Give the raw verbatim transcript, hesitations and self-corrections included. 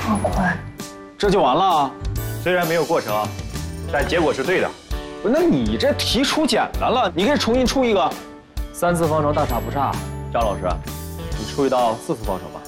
好快， 这就完了？ 虽然没有过程，但结果是对的。 不是，那你这题出简单了，你给重新出一个。 三次方程大差不差。张老师，你出一道四次方程吧。